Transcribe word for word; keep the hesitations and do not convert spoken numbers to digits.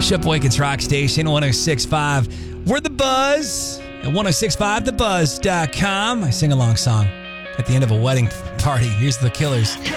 Shipboykins Rock Station, one oh six point five. We're The Buzz at ten sixty-five the buzz dot com. I sing along song at the end of a wedding party. Here's The Killers.